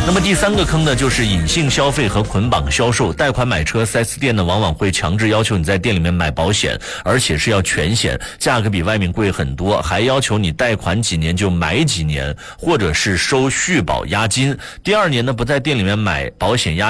那么第3个坑呢，就是隐性消费和捆绑销售。贷款买车，4S店呢往往会强制要求你在店里面买保险，而且是要全险，价格比外面贵很多，还要求你贷款几年就买几年，或者是收续保押金。第2年呢不在店里面买保险押